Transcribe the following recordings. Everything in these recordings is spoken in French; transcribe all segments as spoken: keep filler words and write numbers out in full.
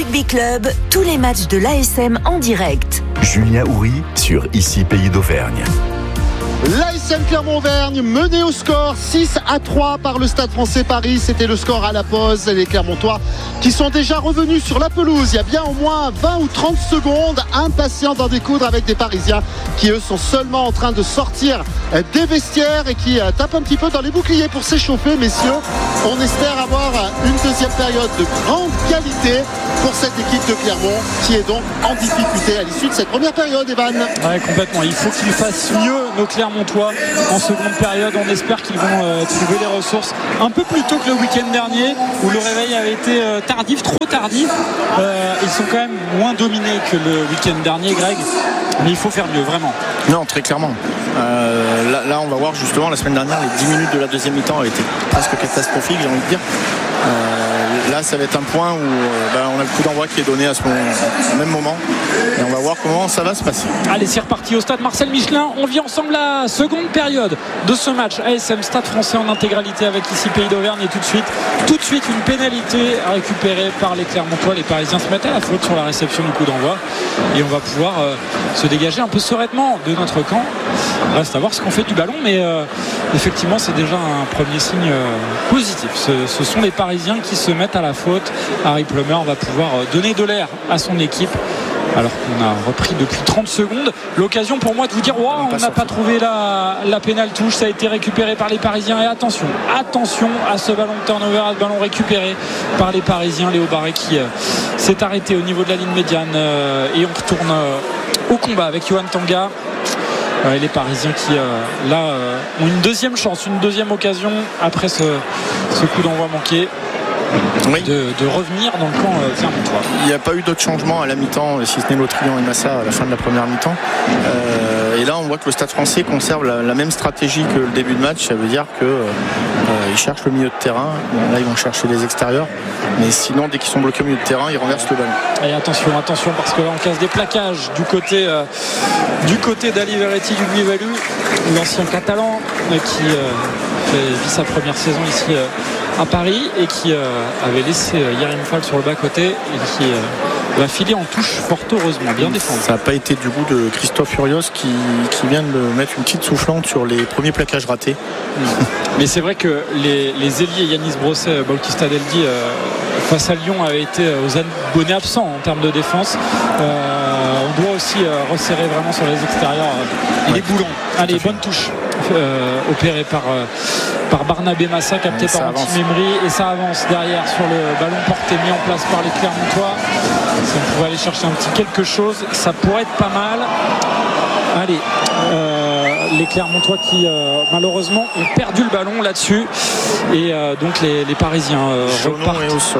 Rugby Club, tous les matchs de l'A S M en direct. Julien Houry sur Ici Pays d'Auvergne. L'A S M Clermont-Auvergne mené au score six à trois par le Stade Français Paris. C'était le score à la pause. Les Clermontois qui sont déjà revenus sur la pelouse il y a bien au moins vingt ou trente secondes, impatients d'en découdre avec des Parisiens qui eux sont seulement en train de sortir des vestiaires et qui tapent un petit peu dans les boucliers pour s'échauffer. Messieurs, on espère avoir une deuxième période de grande qualité pour cette équipe de Clermont qui est donc en difficulté à l'issue de cette première période. Evan. Ouais, complètement. Il faut qu'ils fassent mieux, nos Clermontois, en seconde période. On espère qu'ils vont euh, trouver les ressources un peu plus tôt que le week-end dernier où le réveil avait été euh, tardif, trop tardif. Euh, ils sont quand même moins dominés que le week-end dernier, Greg, mais il faut faire mieux, vraiment. Non, très clairement. Euh, là, là, on va voir justement la semaine dernière, les dix minutes de la deuxième mi-temps avaient été presque catastrophiques, j'ai envie de dire. Euh, là, ça va être un point où euh, ben, on a le coup d'envoi qui est donné à ce moment, au même moment, et on va voir comment ça va se passer. Allez, c'est reparti au stade Marcel Michelin. On vit ensemble la seconde période de ce match. A S M Stade Français en intégralité avec ici Pays d'Auvergne, et tout de suite, tout de suite une pénalité récupérée par les Clermontois. Les Parisiens se mettent à la faute sur la réception du coup d'envoi et on va pouvoir euh, se dégager un peu sereinement de notre camp. Reste à voir ce qu'on fait du ballon, mais euh, effectivement c'est déjà un premier signe euh, positif. Ce, ce sont les Parisiens qui se mettent à la faute. Harry Plummer va pouvoir donner de l'air à son équipe alors qu'on a repris depuis trente secondes. L'occasion pour moi de vous dire wow, on n'a pas trouvé la, la pénale touche. Ça a été récupéré par les Parisiens, et attention, attention à ce ballon de turnover, à ce ballon récupéré par les Parisiens. Léo Barré qui euh, s'est arrêté au niveau de la ligne médiane, euh, et on retourne euh, au combat avec Johan Tanga. Et les Parisiens qui euh, là euh, ont une deuxième chance, une deuxième occasion après ce, ce coup d'envoi manqué. Oui. De, de revenir dans le camp euh, Clermontois. Il n'y a pas eu d'autres changements à la mi-temps, si ce n'est Lotrian et Massa à la fin de la première mi-temps. Euh, et là, on voit que le Stade Français conserve la, la même stratégie que le début de match. Ça veut dire qu'ils euh, cherchent le milieu de terrain. Bon, là, ils vont chercher les extérieurs. Mais sinon, dès qu'ils sont bloqués au milieu de terrain, ils renversent le ballon. Et attention, attention, parce que là, on casse des plaquages du côté, euh, du côté d'Ali Verretti du Buivalu, l'ancien catalan euh, qui euh, fait, vit sa première saison ici euh, à Paris et qui euh, avait laissé euh, Yerim Fall sur le bas-côté et qui euh, va filer en touche fort heureusement, bien défendu. Ça n'a pas été du goût de Christophe Furios qui, qui vient de mettre une petite soufflante sur les premiers plaquages ratés. Mmh. Mais c'est vrai que les, les ailiers Yanis Brosset, Bautista Deldi euh, face à Lyon avaient été aux abonnés absents en termes de défense. Euh, on doit aussi euh, resserrer vraiment sur les extérieurs euh, ouais. Les boulons. Allez, bonne touche euh, opérée par, euh, par Barnabé Massa, capté par Anti Memri, et ça avance derrière sur le ballon porté mis en place par les Clermontois. Si on pouvait aller chercher un petit quelque chose, ça pourrait être pas mal. Allez, euh, les Clermontois qui euh, malheureusement ont perdu le ballon là-dessus, et euh, donc les, les Parisiens euh, repartent. Est au sol.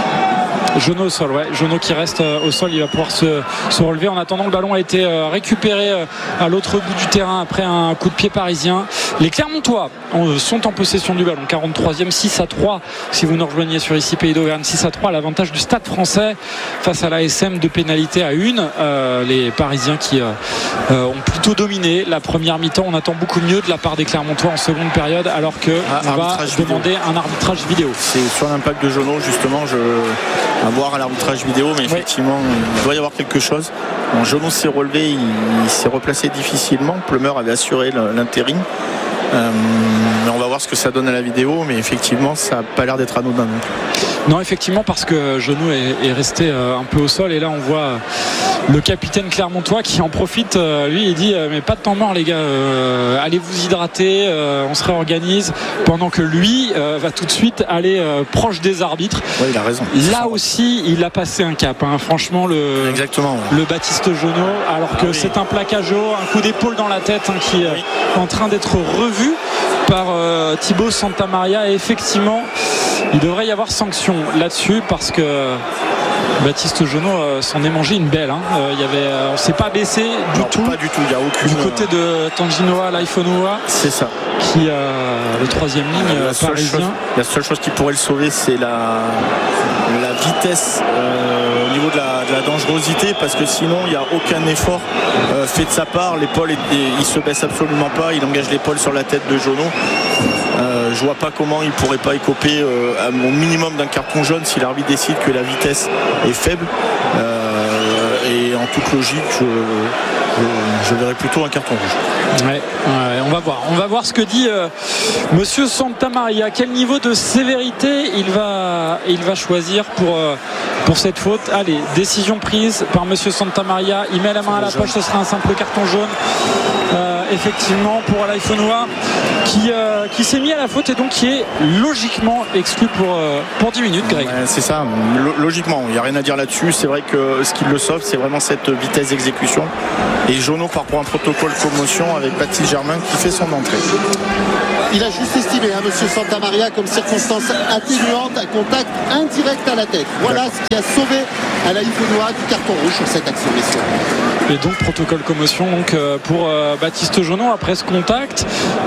Jono au sol, ouais. Jono qui reste euh, au sol, il va pouvoir se, se relever. En attendant, le ballon a été euh, récupéré euh, à l'autre bout du terrain après un coup de pied parisien. Les Clermontois euh, sont en possession du ballon. quarante-troisième, six à trois. Si vous nous rejoignez sur ici Pays d'Auvergne, six à trois, l'avantage du Stade Français face à l'A S M, de pénalité à une. Euh, les Parisiens qui euh, euh, ont plutôt dominé la première mi-temps. On attend beaucoup mieux de la part des Clermontois en seconde période, alors que ah, on va demander vidéo. un arbitrage vidéo. C'est sur l'impact de Jono, justement. Je à voir à l'arbitrage vidéo, mais effectivement oui. Il doit y avoir quelque chose. Bon, Jono s'est relevé, il, il s'est replacé difficilement. Plummer avait assuré l'intérim. Euh, mais on va voir ce que ça donne à la vidéo, mais effectivement ça n'a pas l'air d'être anodin non plus. Non, effectivement, parce que Jono est, est resté un peu au sol, et là on voit le capitaine clermontois qui en profite. Lui il dit mais pas de temps mort les gars, euh, allez vous hydrater, euh, on se réorganise, pendant que lui euh, va tout de suite aller euh, proche des arbitres. Ouais, il a raison. Là aussi il a passé un cap, hein. Franchement le, Exactement, ouais. le Baptiste Jono, alors que ah, oui. c'est un plaquage haut, un coup d'épaule dans la tête, hein, qui est oui. en train d'être revu par euh, Thibaut Santamaria, et effectivement il devrait y avoir sanction là-dessus, parce que Baptiste Jono euh, s'en est mangé une belle, hein. euh, y avait, euh, on ne s'est pas baissé du non, tout, pas du tout, il y a aucune... du côté de Tanjinoa Laifonua, c'est ça, qui euh, le troisième ligne la seule parisien. Chose, la seule chose qui pourrait le sauver, c'est la, la vitesse euh, au niveau de la, de la dangerosité, parce que sinon il n'y a aucun effort euh, fait de sa part. L'épaule, est, il se baisse absolument pas, il engage l'épaule sur la tête de Jono. Euh, Euh, je vois pas comment il pourrait pas écoper euh, au minimum d'un carton jaune si l'arbitre décide que la vitesse est faible. Euh, et en toute logique, je, je, je verrais plutôt un carton rouge. Ouais, ouais, on va voir. On va voir ce que dit euh, Monsieur Santamaria. Quel niveau de sévérité il va, il va choisir pour, euh, pour cette faute. Allez, décision prise par Monsieur Santamaria. Il met la main à la poche, ce sera un simple carton jaune. Euh, effectivement, pour Alaïfonoa qui, euh, qui s'est mis à la faute et donc qui est logiquement exclu pour, euh, pour dix minutes, Greg. Ouais, c'est ça, logiquement, il n'y a rien à dire là-dessus. C'est vrai que ce qui le sauve, c'est vraiment cette vitesse d'exécution. Et Jono part pour un protocole commotion avec Baptiste Germain qui fait son entrée. Il a juste estimé, hein, Monsieur Santamaria, comme circonstance atténuante, un contact indirect à la tête. Voilà ce qui a sauvé Alaïfonoa du carton rouge sur cette action, messieurs. Et donc protocole commotion donc, euh, pour euh, Baptiste Jono après ce contact.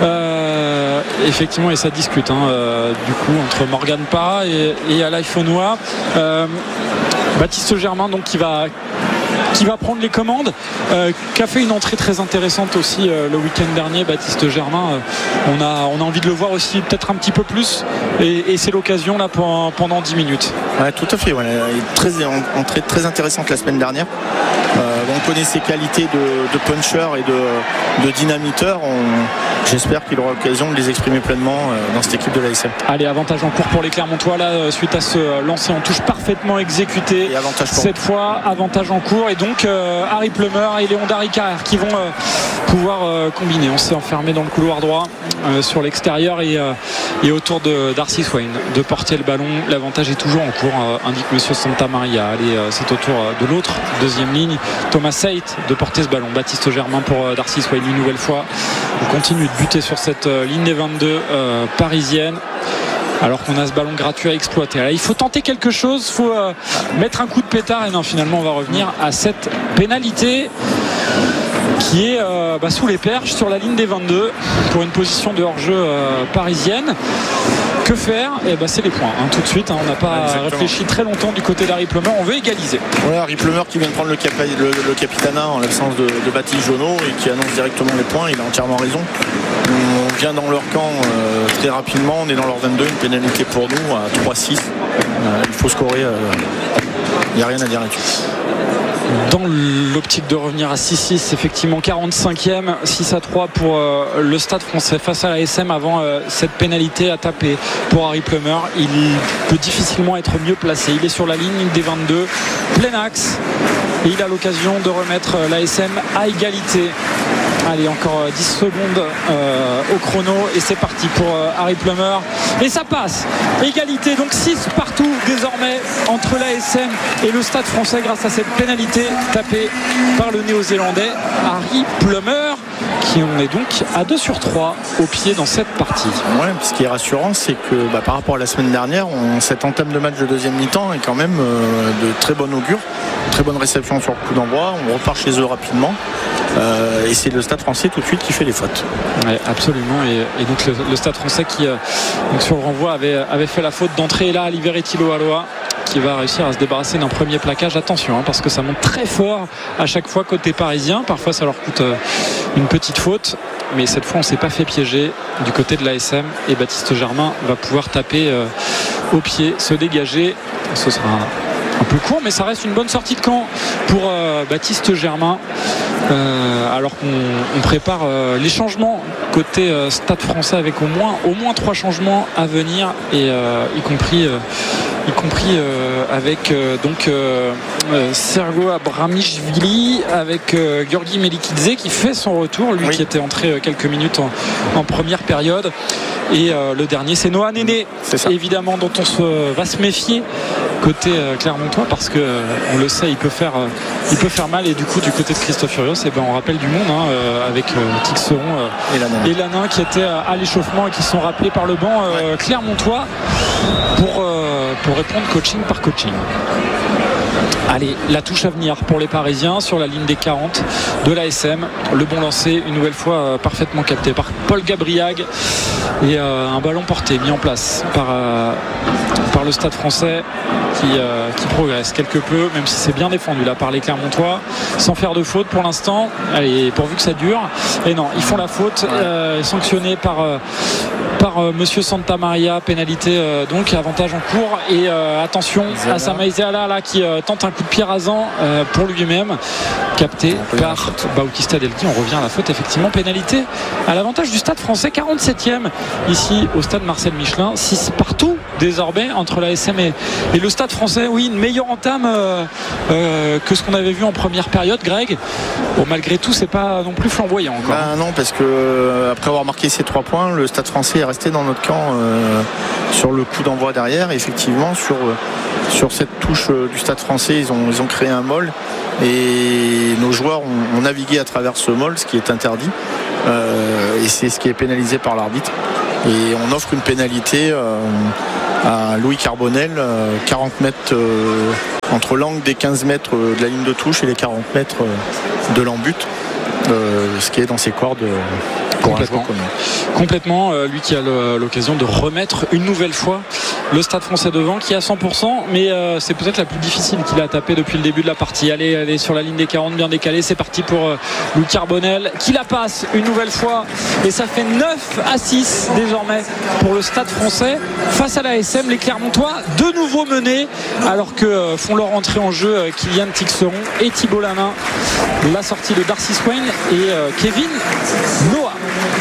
Euh, effectivement, et ça discute hein, euh, du coup entre Morgan Parra et, et Alaïfonoa. Euh, Baptiste Germain donc qui va qui va prendre les commandes, euh, qui a fait une entrée très intéressante aussi euh, le week-end dernier. Baptiste Germain, euh, on, a, on a envie de le voir aussi peut-être un petit peu plus et, et c'est l'occasion là pendant, pendant dix minutes. Ouais, tout à fait, ouais. Très, entrée très intéressante la semaine dernière. Euh, on connaît ses qualités de, de puncher et de, de dynamiteur. On, j'espère qu'il aura l'occasion de les exprimer pleinement euh, dans cette équipe de l'A S M. Allez, avantage en cours pour les Clermontois là, suite à ce lancer en touche parfaitement exécuté. Et avantage cette fois, avantage en cours. Et donc euh, Harry Plummer et Léon Darry-Carrère qui vont euh, pouvoir euh, combiner. On s'est enfermé dans le couloir droit euh, sur l'extérieur et, euh, et autour de Darcy Swain de porter le ballon. L'avantage est toujours en cours, euh, indique Monsieur Santamaria. Allez, euh, c'est au tour de l'autre deuxième ligne, Thomas Seit de porter ce ballon. Baptiste Germain pour euh, Darcy Swain une nouvelle fois. On continue de buter sur cette euh, ligne des vingt-deux euh, parisienne. Alors qu'on a ce ballon gratuit à exploiter. Là, il faut tenter quelque chose, il faut euh, mettre un coup de pétard. Et non, finalement, on va revenir à cette pénalité qui est euh, bah, sous les perches sur la ligne des vingt-deux pour une position de hors-jeu euh, parisienne. Que faire ? Eh ben, c'est les points. Hein, tout de suite, hein, on n'a pas Exactement. réfléchi très longtemps du côté d'Harry Plummer. On veut égaliser. Ouais, Harry Plummer qui vient de prendre le, cap- le, le capitanat en l'absence de, de Baptiste Jono et qui annonce directement les points. Il a entièrement raison. On vient dans leur camp euh, très rapidement. On est dans leur vingt-deux. Une pénalité pour nous à trois six. Euh, il faut scorer. Il euh, n'y a rien à dire là-dessus. Dans l'optique de revenir à six six, effectivement quarante-cinquième, six à trois pour euh, le Stade Français face à la S M avant euh, cette pénalité à taper pour Harry Plummer. Il peut difficilement être mieux placé. Il est sur la ligne des vingt-deux, plein axe, et il a l'occasion de remettre la S M à égalité. Allez, encore dix secondes euh, au chrono et c'est parti pour euh, Harry Plummer et ça passe, égalité donc six partout désormais entre l'A S M et le Stade Français grâce à cette pénalité tapée par le néo-zélandais Harry Plummer qui en est donc à deux sur trois au pied dans cette partie. Ouais, ce qui est rassurant c'est que bah, par rapport à la semaine dernière on, cette entame de match de deuxième mi-temps est quand même euh, de très bon augure, très bonne réception sur le coup d'envoi, on repart chez eux rapidement. Euh, et c'est le Stade Français tout de suite qui fait les fautes. Ouais, absolument. Et, et donc le, le Stade Français qui euh, donc sur le renvoi avait, avait fait la faute d'entrée. Et là, Liberty Loaloa qui va réussir à se débarrasser d'un premier plaquage. Attention, hein, parce que ça monte très fort à chaque fois côté parisien. Parfois, ça leur coûte euh, une petite faute. Mais cette fois, on ne s'est pas fait piéger du côté de l'A S M. Et Baptiste Germain va pouvoir taper euh, au pied, se dégager. Ce sera un, un peu court, mais ça reste une bonne sortie de camp pour euh, Baptiste Germain. Euh, alors qu'on on prépare euh, les changements côté euh, Stade Français avec au moins, au moins trois changements à venir et euh, y compris euh, y compris euh, avec euh, donc euh, euh, Sergo Abramichvili avec euh, Georgi Melikidze qui fait son retour, lui oui. qui était entré euh, quelques minutes en, en première période. Et euh, le dernier c'est Noah Néné, évidemment, dont on se, va se méfier côté euh, Clermontois parce que euh, on le sait, il peut faire euh, il peut faire mal. Et du coup du côté de Christophe Furios, et ben on rappelle du monde hein, euh, avec euh, Tixeron euh, et Lanin qui étaient à l'échauffement et qui sont rappelés par le banc euh, ouais. Clermontois pour, euh, pour répondre coaching par coaching. Allez, la touche à venir pour les Parisiens sur la ligne des quarante de l'A S M. Le bon lancer, une nouvelle fois euh, parfaitement capté par Paul Gabriag. Et euh, un ballon porté, mis en place par, euh, par le Stade Français qui, euh, qui progresse quelque peu, même si c'est bien défendu là par les Clermontois, sans faire de faute pour l'instant. Allez, pourvu que ça dure. Et non, ils font la faute, euh, sanctionnés par... Euh, par euh, Monsieur Santa Maria. Pénalité euh, donc, avantage en cours. Et euh, attention Zala. à Samaï Zala là, qui euh, tente un coup de pied rasant euh, pour lui-même. Capté par Bautista Delgui. On revient à la faute, effectivement. Pénalité à l'avantage du Stade Français. quarante-septième ici au stade Marcel Michelin. six partout désormais entre la S M et, et le Stade Français. Oui, une meilleure entame euh, euh, que ce qu'on avait vu en première période, Greg. Bon, malgré tout, c'est pas non plus flamboyant encore. Bah, non, parce que euh, après avoir marqué ces trois points, le Stade Français est resté dans notre camp euh, sur le coup d'envoi derrière. Et effectivement, sur, sur cette touche euh, du Stade Français, ils ont, ils ont créé un molle et nos joueurs ont, ont navigué à travers ce molle, ce qui est interdit. Euh, et c'est ce qui est pénalisé par l'arbitre. Et on offre une pénalité euh, à Louis Carbonel, euh, quarante mètres euh, entre l'angle des quinze mètres de la ligne de touche et les quarante mètres euh, de l'embut, euh, ce qui est dans ses cordes. Euh, Complètement, complètement euh, lui qui a le, l'occasion de remettre une nouvelle fois le Stade Français devant, qui est à cent pour cent, mais euh, c'est peut-être la plus difficile qu'il a tapé depuis le début de la partie. Allez, allez sur la ligne des quarante, bien décalé, c'est parti pour euh, Louis Carbonel qui la passe une nouvelle fois, et ça fait neuf à six désormais pour le Stade Français face à la S M. Les Clermontois de nouveau menés alors que euh, font leur entrée en jeu euh, Kylian Tixeron et Thibault Lanin. La sortie de Darcy Swain et euh, Kevin Noah.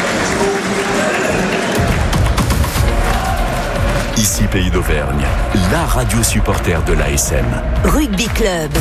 Ici Pays d'Auvergne, la radio supporter de l'A S M. Rugby Club.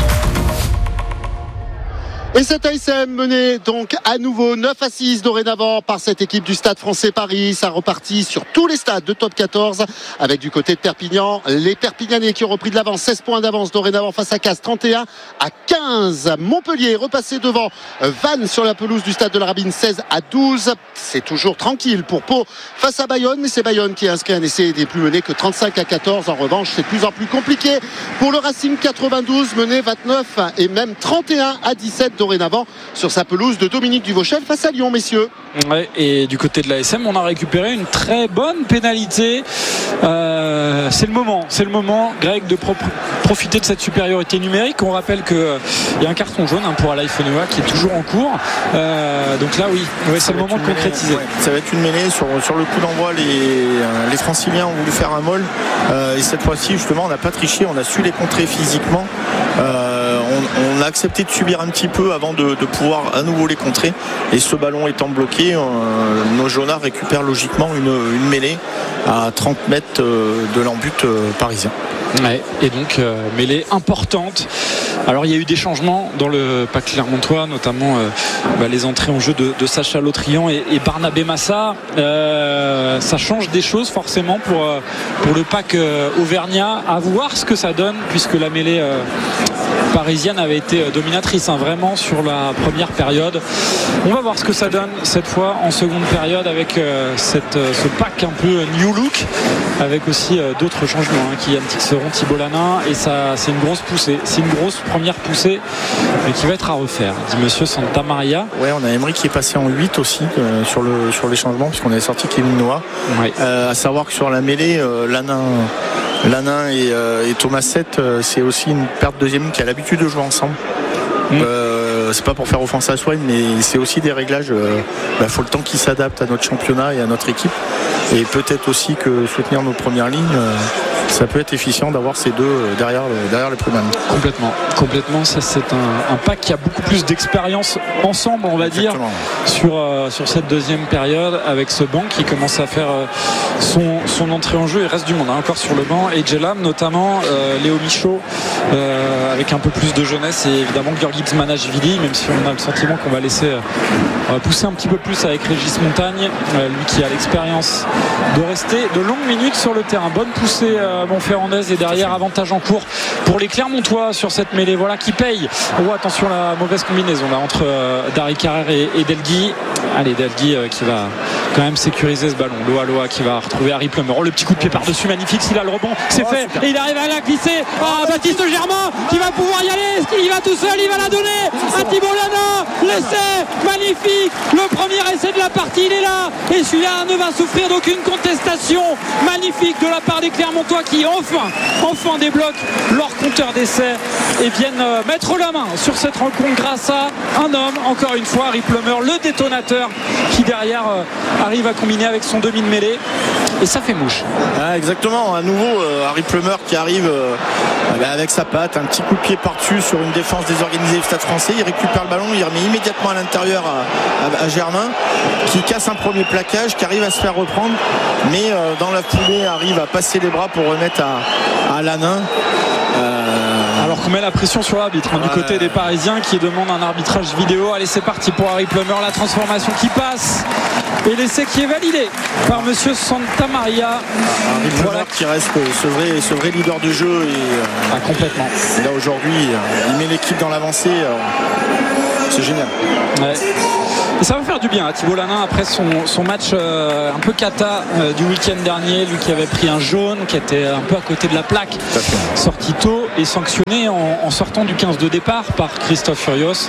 Et cette A S M menée donc à nouveau neuf à six dorénavant par cette équipe du Stade Français Paris. Ça repartit sur tous les stades de top quatorze avec du côté de Perpignan les Perpignanais qui ont repris de l'avance, seize points d'avance dorénavant face à Castres, trente et un à quinze. Montpellier repassé devant Vannes sur la pelouse du stade de la Rabine, seize à douze. C'est toujours tranquille pour Pau face à Bayonne, mais c'est Bayonne qui a inscrit un essai et n'est plus mené que trente-cinq à quatorze. En revanche, c'est de plus en plus compliqué pour le Racing quatre-vingt-douze, mené vingt-neuf et même trente et un à dix-sept dorénavant sur sa pelouse de Dominique Duvauchel face à Lyon, messieurs. Ouais, et du côté de la S M, on a récupéré une très bonne pénalité. Euh, c'est le moment, c'est le moment, Greg, de pro- profiter de cette supériorité numérique. On rappelle qu'il euh, y a un carton jaune hein, pour Alaï Fenoa qui est toujours en cours. Euh, donc là, oui, ouais, c'est le moment de concrétiser. Ouais, ça va être une mêlée sur, sur le coup d'envoi. Les, euh, les Franciliens ont voulu faire un molle euh, et cette fois-ci, justement, on n'a pas triché, on a su les contrer physiquement. Euh, on, on a accepté de subir un petit peu avant de, de pouvoir à nouveau les contrer. Et ce ballon étant bloqué, euh, nos jaunards récupèrent logiquement une, une mêlée à trente mètres de l'embut euh, parisien. Ouais, et donc euh, mêlée importante. Alors il y a eu des changements dans le pack clermontois, notamment euh, bah, les entrées en jeu de, de Sacha Lautrian et, et Barnabé Massa. Euh, ça change des choses forcément pour, euh, pour le pack euh, auvergnat. À voir ce que ça donne, puisque la mêlée euh, parisienne avait été dominatrice hein, vraiment sur la première période. On va voir ce que ça donne cette fois en seconde période avec euh, cette, euh, ce pack un peu new look, avec aussi euh, d'autres changements hein, qui seront Thibault Lanin, et ça c'est une grosse poussée, c'est une grosse première poussée mais qui va être à refaire, dit monsieur Santa Maria. Ouais, on a Emery qui est passé en huit aussi euh, sur, le, sur les changements, puisqu'on avait sorti Kevin Noah. Ouais. Euh, à savoir que sur la mêlée, euh, Lanin Lanin et, euh, et Thomas sept, euh, c'est aussi une paire de deuxième ligne qui a l'habitude de jouer ensemble. Mmh. Euh, c'est pas pour faire offense à Swain, mais c'est aussi des réglages. Il euh, bah, faut le temps qu'ils s'adaptent à notre championnat et à notre équipe, et peut-être aussi que soutenir nos premières lignes, euh, ça peut être efficient d'avoir ces deux euh, derrière, euh, derrière les premières lignes. Complètement, complètement. Ça c'est un, un pack qui a beaucoup plus d'expérience ensemble, on va Exactement. dire, sur euh, sur cette deuxième période, avec ce banc qui commence à faire euh, son son entrée en jeu. Il reste du monde hein, encore sur le banc, et Jelam notamment, euh, Léo Michaud euh, avec un peu plus de jeunesse, et évidemment Georgi Manashvili, même si on a le sentiment qu'on va laisser euh, pousser un petit peu plus avec Régis Montagne, euh, lui qui a l'expérience de rester de longues minutes sur le terrain. Bonne poussée euh, Montferrandaise, et derrière avantage en cours pour les Clermontois sur cette mêlée, voilà qui paye. Oh, attention, la mauvaise combinaison là entre euh, Dari Carrère et, et Delgui. Allez, Delgui euh, qui va quand même sécuriser ce ballon. Loa Loa qui va retrouver Harry Plummer. Oh, le petit coup de pied par-dessus, magnifique. S'il a le rebond, c'est oh, fait, super. Et il arrive à la glisser. Ah, oh, Baptiste Germain qui va pouvoir y aller, il va tout seul, il va la donner à Thibault Lanin. l'essai, magnifique, le premier essai de la partie, il est là, et celui-là ne va souffrir d'aucune contestation. Magnifique de la part des Clermontois qui enfin, enfin débloquent leur compteur d'essai et viennent mettre la main sur cette rencontre grâce à un homme, encore une fois, Harry Plummer, le détonateur, qui derrière arrive à combiner avec son demi de mêlée, et ça fait mouche. Ah, exactement, à nouveau euh, Harry Plummer qui arrive euh, avec sa patte, un petit coup de pied par-dessus sur une défense désorganisée du Stade Français. Il récupère le ballon, il remet immédiatement à l'intérieur à, à, à Germain, qui casse un premier plaquage, qui arrive à se faire reprendre, mais euh, dans la foulée arrive à passer les bras pour remettre à, à Lanin. Euh... Alors qu'on met la pression sur l'arbitre hein, ouais. du côté des Parisiens qui demandent un arbitrage vidéo. Allez, c'est parti pour Harry Plummer, la transformation qui passe et l'essai qui est validé par monsieur Santamaria. Harry Plummer voilà. qui reste ce vrai, ce vrai leader de jeu et euh, ah, complètement. Et là aujourd'hui il met l'équipe dans l'avancée, alors, c'est génial. Ouais. Et ça va faire du bien à Thibault Lanin après son, son match euh, un peu cata euh, du week-end dernier, lui qui avait pris un jaune, qui était un peu à côté de la plaque, sorti tôt et sanctionné en, en sortant du quinze de départ par Christophe Furios.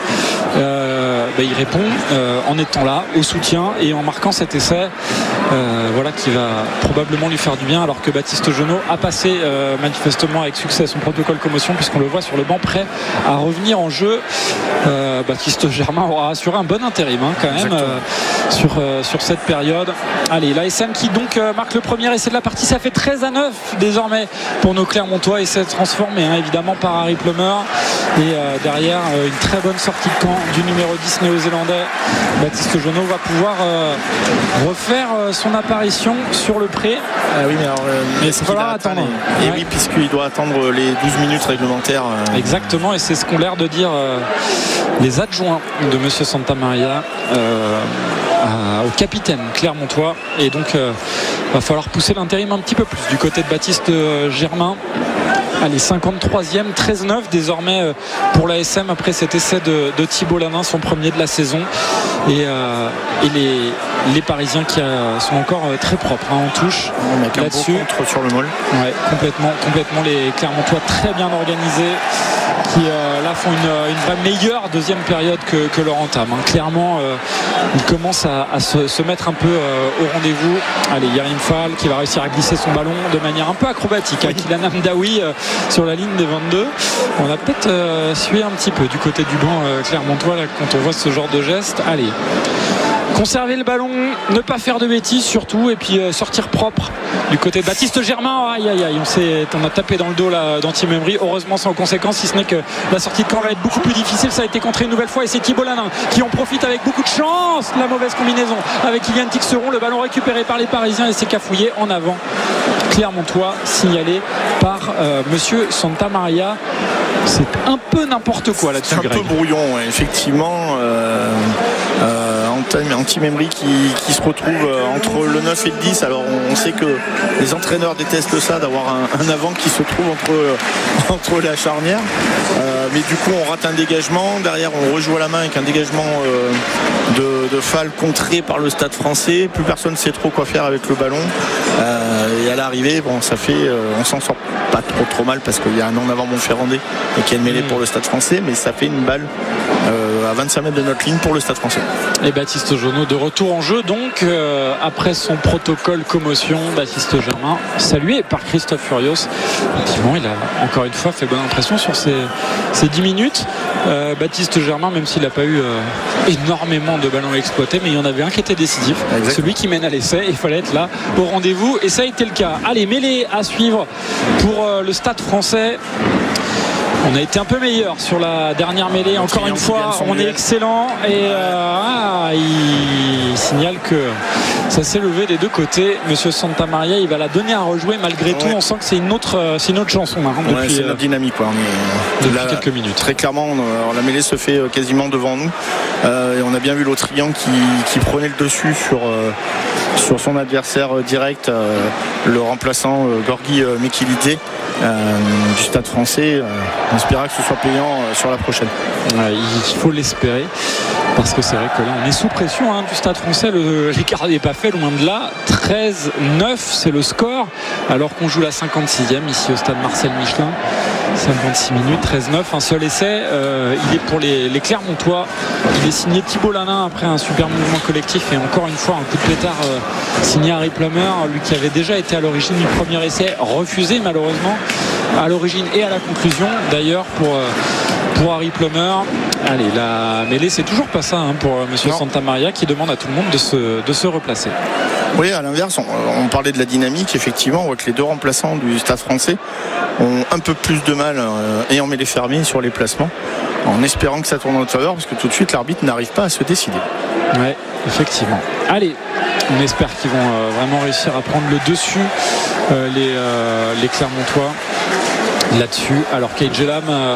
Euh, bah, il répond euh, en étant là au soutien et en marquant cet essai euh, voilà, qui va probablement lui faire du bien, alors que Baptiste Genot a passé euh, manifestement avec succès son protocole commotion, puisqu'on le voit sur le banc prêt à revenir en jeu. euh, Baptiste Germain aura assuré un bon intérim hein, quand même euh, sur, euh, sur cette période. Allez, l'A S M qui donc euh, marque le premier essai de la partie, ça fait treize à neuf désormais pour nos Clermontois, et c'est transformé hein, évidemment par Harry Plummer, et euh, derrière euh, une très bonne sortie de camp du numéro dix néo-zélandais Baptiste Genot va pouvoir euh, refaire euh, son apparition sur le pré. Ah oui, mais alors euh, mais il va falloir attendre et, et ouais. oui, puisqu'il doit attendre les douze minutes réglementaires euh... exactement, et c'est ce qu'ont l'air de dire euh, les adjoints de monsieur Santamaria euh, à, au capitaine clermontois, et donc il euh, va falloir pousser l'intérim un petit peu plus du côté de Baptiste euh, Germain. Allez, cinquante-troisième, treize neuf désormais pour l'A S M après cet essai de, de Thibault Lanin, son premier de la saison, et, euh, et les, les Parisiens qui euh, sont encore euh, très propres hein, en touche on a là-dessus. Un beau contre sur le Maule. Ouais, complètement, complètement les Clermontois très bien organisés, qui euh, là font une, une vraie meilleure deuxième période que, que leur entame hein. Clairement euh, ils commencent à, à se, se mettre un peu euh, au rendez-vous. Allez, Yerim Fall qui va réussir à glisser son ballon de manière un peu acrobatique oui. hein, Kylian Hamdaoui euh, sur la ligne des vingt-deux. On a peut-être euh, sué un petit peu du côté du banc euh, clermontois là, quand on voit ce genre de geste. Allez, conserver le ballon, ne pas faire de bêtises surtout, et puis euh, sortir propre du côté de Baptiste Germain. Aïe aïe aïe, on, s'est, on a tapé dans le dos là, d'Anti Memri, heureusement sans conséquence, si ce n'est que la sortie de camp va être beaucoup plus difficile. Ça a été contré une nouvelle fois, et c'est Thibault Lanin qui en profite avec beaucoup de chance. La mauvaise combinaison avec Kylian Tixeron, le ballon récupéré par les Parisiens et c'est cafouillé en avant. Clermontois signalé par euh, monsieur Santamaria. C'est un peu n'importe quoi là-dessus. C'est un Greg. peu brouillon, ouais, effectivement. Euh, euh, Anti Memri qui, qui se retrouve entre le neuf et le dix. Alors on, on sait que les entraîneurs détestent ça, d'avoir un, un avant qui se trouve entre, entre la charnière. Euh, mais du coup on rate un dégagement. Derrière on rejoue à la main avec un dégagement euh, de, de Fall contré par le Stade Français. Plus personne ne sait trop quoi faire avec le ballon. Euh, et à l'arrivée, bon, ça fait, euh, on s'en sort pas trop trop mal parce qu'il y a un en avant Montferrandais et qui est mêlé pour le Stade Français, mais ça fait une balle euh, à vingt-cinq mètres de notre ligne pour le Stade Français. Et Baptiste Genot de retour en jeu donc euh, après son protocole commotion. Baptiste Germain salué par Christophe Furios. Effectivement, il a encore une fois fait bonne impression sur ces, ces dix minutes. euh, Baptiste Germain, même s'il n'a pas eu euh, énormément de ballons exploités, mais il y en avait un qui était décisif. Exactement. Celui qui mène à l'essai, il fallait être là au rendez-vous et ça a été le cas. Allez, mêlée à suivre pour euh, le Stade Français. On a été un peu meilleur sur la dernière mêlée. Encore une fois, on est excellent. Et euh, ah, il signale que ça s'est levé des deux côtés. Monsieur Santamaria, il va la donner à rejouer malgré ouais. tout. On sent que c'est une autre, c'est une autre chanson hein, ouais, depuis, c'est notre dynamique. Quoi. On est, depuis là, quelques minutes. Très clairement, on, la mêlée se fait quasiment devant nous. Euh, et on a bien vu l'Autrian qui, qui prenait le dessus sur, euh, sur son adversaire direct, euh, le remplaçant euh, Gorgui euh, Mekilidze euh, du Stade Français. Euh, On espérera que ce soit payant sur la prochaine. Ouais, il faut l'espérer, parce que c'est vrai que là on est sous pression hein, du Stade Français. Le, l'écart n'est pas fait, loin de là. Treize neuf c'est le score, alors qu'on joue la cinquante-sixième ici au stade Marcel Michelin. Cinquante-six minutes, treize neuf, un seul essai. Euh, il est pour les, les Clermontois. Il est signé Thibault Lanin après un super mouvement collectif, et encore une fois un coup de pétard euh, signé Harry Plummer, lui qui avait déjà été à l'origine du premier essai, refusé malheureusement à l'origine et à la conclusion d'ailleurs pour, euh, pour Harry Plummer. Allez, la mêlée c'est toujours pas ça hein, pour euh, monsieur non. Santamaria, qui demande à tout le monde de se, de se replacer. Oui, à l'inverse, on, on parlait de la dynamique. Effectivement, on voit que les deux remplaçants du Stade Français ont un peu plus de mal euh, ayant mêlée fermée sur les placements, en espérant que ça tourne en notre faveur, parce que tout de suite l'arbitre n'arrive pas à se décider. Oui, effectivement. Allez, on espère qu'ils vont euh, vraiment réussir à prendre le dessus, euh, les, euh, les Clermontois là-dessus. Alors Kate Gelam euh,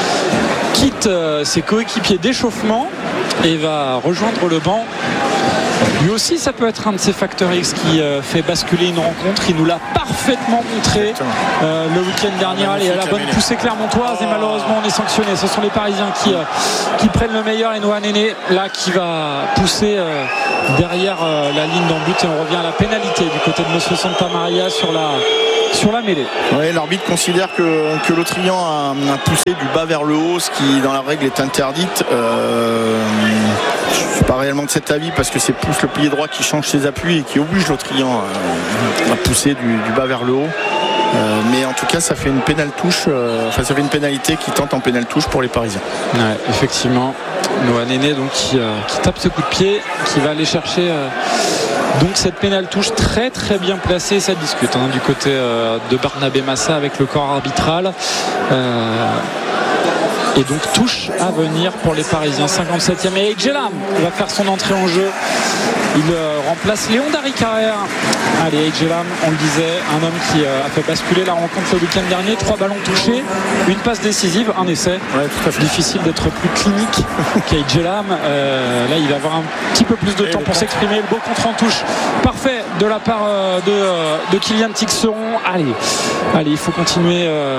quitte euh, ses coéquipiers d'échauffement et va rejoindre le banc. Lui aussi, ça peut être un de ces facteurs X qui euh, fait basculer une rencontre. Il nous l'a parfaitement montré euh, le week-end dernier. Allez, à la bonne poussée clermontoise, et malheureusement on est sanctionné. Ce sont les Parisiens qui, euh, qui prennent le meilleur, et Noah Néné là qui va pousser euh, derrière euh, la ligne d'en but, et on revient à la pénalité du côté de monsieur Santamaria sur la sur la mêlée. Oui, l'arbitre considère que, que l'Autrian a, a poussé du bas vers le haut, ce qui dans la règle est interdite. Euh, je ne suis pas réellement de cet avis, parce que c'est plus le pied droit qui change ses appuis et qui oblige l'Autrian à, à pousser du, du bas vers le haut. Euh, mais en tout cas, ça fait une pénale touche, euh, enfin ça fait une pénalité qui tente en pénale touche pour les Parisiens. Ouais, effectivement, Noah Néné donc qui, euh, qui tape ce coup de pied, qui va aller chercher euh, donc cette pénale touche très très bien placée. Ça discute hein, du côté euh, de Barnabé Massa avec le corps arbitral. Euh, Et donc touche à venir pour les Parisiens. cinquante-septième, et Gelam va faire son entrée en jeu. Il euh, remplace Léon Dari Carrère. Allez, Gelam, on le disait, un homme qui euh, a fait basculer la rencontre le week-end dernier. Trois ballons touchés, une passe décisive, un essai. Ouais, tout à fait. Difficile d'être plus clinique qu'Gelam. Euh, là, il va avoir un petit peu plus de et temps pour s'exprimer. Le beau contre en touche parfait de la part euh, de, euh, de Kylian Tixeron. Allez, allez, il faut continuer. Euh,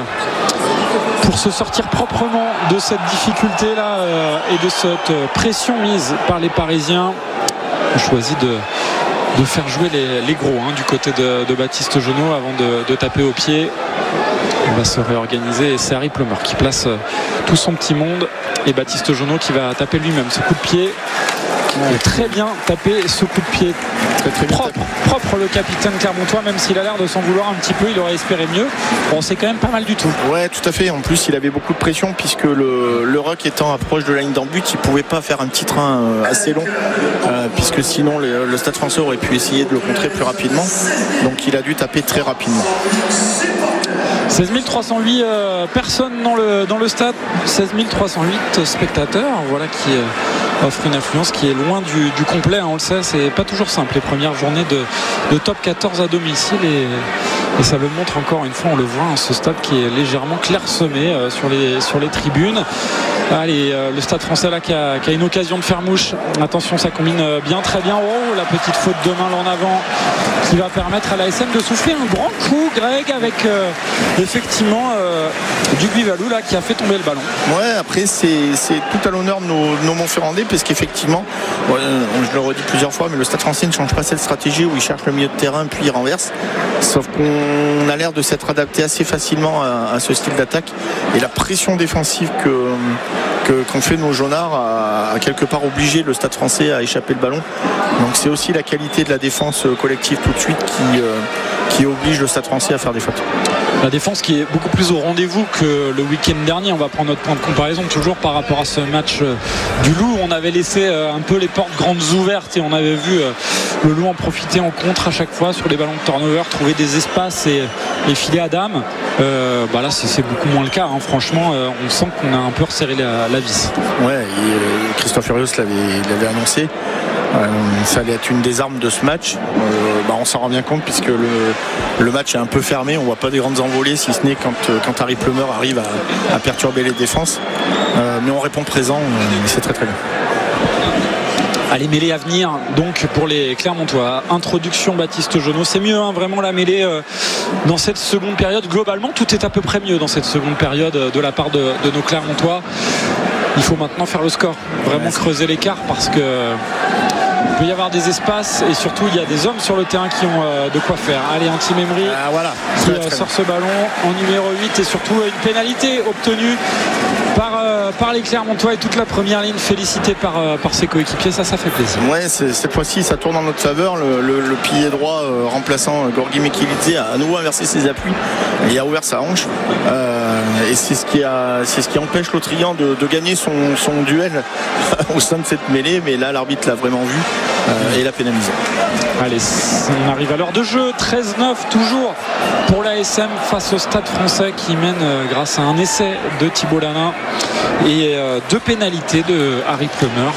pour se sortir proprement de cette difficulté là euh, et de cette pression mise par les Parisiens. On choisit de, de faire jouer les, les gros hein, du côté de, de Baptiste Genot avant de, de taper au pied. On va se réorganiser, et c'est Harry Plummer qui place euh, tout son petit monde, et Baptiste Genot qui va taper lui-même ce coup de pied. Il a très bien tapé ce coup de pied. Très, très propre, propre le capitaine clermontois, même s'il a l'air de s'en vouloir un petit peu. Il aurait espéré mieux. Bon, c'est quand même pas mal du tout. Ouais, tout à fait. En plus, il avait beaucoup de pression, puisque le, le ruck étant approche de la ligne d'en but, il pouvait pas faire un petit train assez long, euh, puisque sinon le, le Stade Français aurait pu essayer de le contrer plus rapidement. Donc il a dû taper très rapidement. seize mille trois cent huit euh, personnes dans le, dans le stade, seize mille trois cent huit spectateurs, voilà, qui euh, offre une influence qui est loin du, du complet, hein, on le sait, c'est pas toujours simple les premières journées de, de top quatorze à domicile, et, et ça le montre encore une fois, on le voit, hein, ce stade qui est légèrement clairsemé euh, sur, les, sur les tribunes. Allez, euh, le Stade Français là qui a, qui a une occasion de faire mouche. Attention, ça combine bien, très bien. Oh, la petite faute de main là en avant qui va permettre à l'A S M de souffler un grand coup, Greg, avec euh, effectivement euh, Duguay Valou là qui a fait tomber le ballon. Ouais, après c'est, c'est tout à l'honneur de nos, nos Montferrandais, parce qu'effectivement, ouais, je le redis plusieurs fois, mais le Stade Français ne change pas cette stratégie où il cherche le milieu de terrain puis il renverse. Sauf qu'on a l'air de s'être adapté assez facilement à, à ce style d'attaque, et la pression défensive que Que, qu'ont fait nos jaunards a, a quelque part obligé le Stade Français à échapper le ballon. Donc c'est aussi la qualité de la défense collective tout de suite qui, euh, qui oblige le Stade Français à faire des fautes. La défense qui est beaucoup plus au rendez-vous que le week-end dernier. On va prendre notre point de comparaison toujours par rapport à ce match du Loup. On avait laissé un peu les portes grandes ouvertes, et on avait vu le Loup en profiter en contre à chaque fois sur les ballons de turnover, trouver des espaces et, et filer à dame. Euh, bah là c'est, c'est beaucoup moins le cas, hein. Franchement, euh, on sent qu'on a un peu resserré la, la vis. Ouais, et, euh, Christophe Furios l'avait, l'avait annoncé. Euh, ça allait être une des armes de ce match. Euh, bah on s'en rend bien compte, puisque le, le match est un peu fermé. On voit pas des grandes envolées, si ce n'est quand, quand Harry Plummer arrive à, à perturber les défenses. Euh, mais on répond présent, euh, c'est très très bien. Allez, mêlée à venir donc pour les Clermontois. Introduction Baptiste Jeuneau, c'est mieux hein, vraiment la mêlée euh, dans cette seconde période. Globalement tout est à peu près mieux dans cette seconde période euh, de la part de, de nos Clermontois. Il faut maintenant faire le score, vraiment creuser l'écart parce que il peut y avoir des espaces et surtout il y a des hommes sur le terrain qui ont euh, de quoi faire. Allez, Antime Emery ah, voilà. qui euh, sort ce ballon en numéro huit et surtout une pénalité obtenue par, euh, par les Clermontois et toute la première ligne félicitée par, euh, par ses coéquipiers. Ça, ça fait plaisir. Ouais, cette fois-ci ça tourne en notre faveur. Le, le, le pilier droit euh, remplaçant euh, Gorgui Mekilidze a à nouveau inversé ses appuis et a ouvert sa hanche euh, et c'est ce qui a, c'est ce qui empêche l'Autrian de, de gagner son, son duel au sein de cette mêlée, mais là l'arbitre l'a vraiment vu euh, et l'a pénalisé. Allez, on arrive à l'heure de jeu. Treize neuf toujours pour l'A S M face au Stade Français qui mène euh, grâce à un essai de Thibault Lanin et euh, deux pénalités de Harry Plummer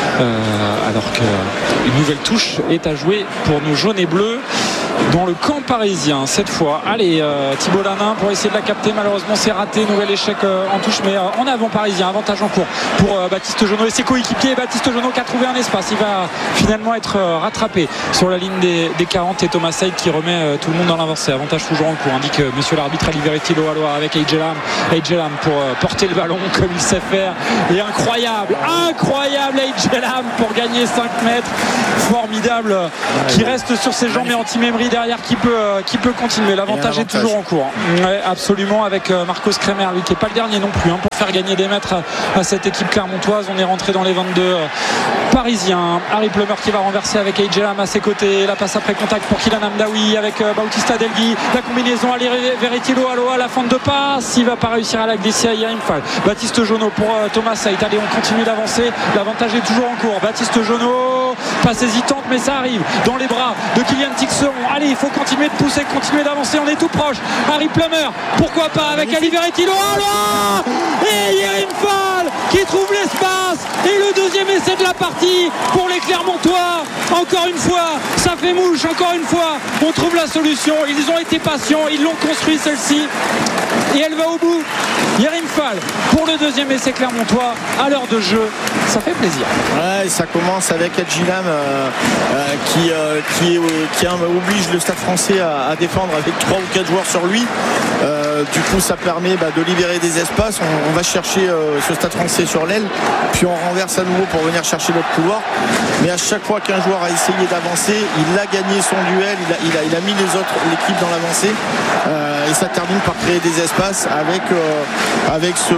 euh, alors qu'une nouvelle touche est à jouer pour nos jaunes et bleus dans le camp parisien cette fois. Allez, euh, Thibault Lanin pour essayer de la capter, malheureusement c'est raté, nouvel échec euh, en touche, mais euh, en avant parisien, avantage en cours pour euh, Baptiste Jeuneau et ses coéquipiers. Baptiste Jeuneau qui a trouvé un espace, il va finalement être euh, rattrapé sur la ligne des, des quarante et Thomas Saïd qui remet euh, tout le monde dans l'avancée. Avantage toujours en cours, indique euh, monsieur l'arbitre Ali Verretti Loa avec Aïdjelam Aïdjelam pour euh, porter le ballon comme il sait faire et incroyable incroyable Aïdjelam pour gagner cinq mètres, formidable euh, qui reste sur ses jambes et Antime Emery derrière qui peut, euh, qui peut continuer. L'avantage est toujours en cours. Ouais, absolument, avec euh, Marcos Kremer, lui qui n'est pas le dernier non plus hein, pour faire gagner des mètres à, à cette équipe clermontoise. On est rentré dans les vingt-deux euh, parisiens. Harry Plummer qui va renverser avec Aïdjelam à ses côtés. La passe après contact pour Kylian Amdaoui avec euh, Bautista Delgui. La combinaison Ali Verretti Loa, la fin de passe. Il ne va pas réussir à la glisser à Yerim Fall. Baptiste Jeuneau pour euh, Thomas Saïd. Allez, on continue d'avancer. L'avantage est toujours en cours. Baptiste Jeuneau, passe hésitante, mais ça arrive dans les bras de Kylian Tixeron. Allez, il faut continuer de pousser, continuer d'avancer, on est tout proche. Harry Plummer, pourquoi pas avec Ali Verretti Loa et Yerim Fall qui trouve l'espace et le deuxième essai de la partie pour les Clermontois. Encore une fois, ça fait mouche, encore une fois, on trouve la solution. Ils ont été patients, ils l'ont construit celle-ci et elle va au bout. Yerim Fall pour le deuxième essai clermontois à l'heure de jeu, ça fait plaisir. Ouais, ça commence avec Aïdjelam euh, euh, qui, euh, qui, euh, qui oblige le Stade Français à, à défendre avec trois ou quatre joueurs sur lui. Euh, du coup ça permet bah, de libérer des espaces. On, on va chercher euh, ce Stade Français sur l'aile, puis on renverse à nouveau pour venir chercher l'autre couloir. Mais à chaque fois qu'un joueur a essayé d'avancer, il a gagné son duel, il a, il a, il a mis les autres, l'équipe dans l'avancée euh, et ça termine par créer des espaces avec, euh, avec ce,